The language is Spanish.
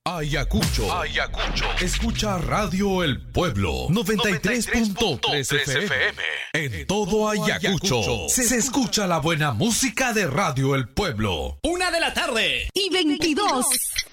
Ayacucho. Escucha Radio El Pueblo 93.3 FM. En todo Ayacucho se escucha la buena música de Radio El Pueblo. 1:00 PM. Y 22.